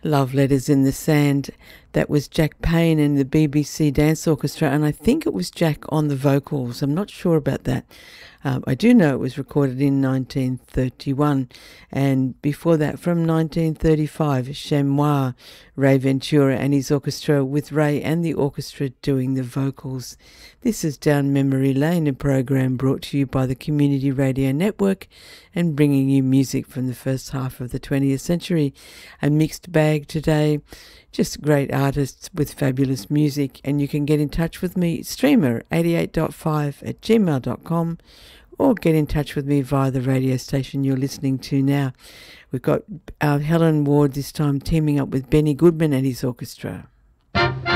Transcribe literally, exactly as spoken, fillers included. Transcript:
Love Letters in the Sand. That was Jack Payne and the B B C Dance Orchestra, and I think it was Jack on the vocals. I'm not sure about that. Um, I do know it was recorded in nineteen thirty-one, and before that, from nineteen thirty-five, Chamois, Ray Ventura and his orchestra, with Ray and the orchestra doing the vocals. This is Down Memory Lane, a program brought to you by the Community Radio Network and bringing you music from the first half of the twentieth century. A mixed bag today, just great artists with fabulous music, and you can get in touch with me, streamer eighty-eight point five at gmail dot com, or get in touch with me via the radio station you're listening to now. We've got uh, Helen Ward this time teaming up with Benny Goodman and his orchestra.